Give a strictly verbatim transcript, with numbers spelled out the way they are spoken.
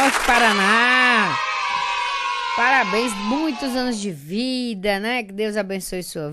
Norte, Paraná. Parabéns, muitos anos de vida, né? Que Deus abençoe sua